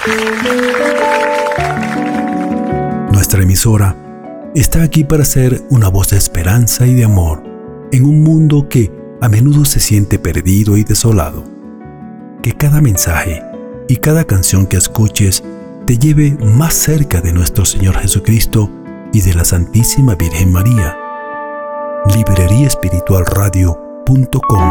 Nuestra emisora está aquí para ser una voz de esperanza y de amor en un mundo que a menudo se siente perdido y desolado. Que cada mensaje y cada canción que escuches te lleve más cerca de nuestro Señor Jesucristo y de la Santísima Virgen María. libreriaespiritualradio.com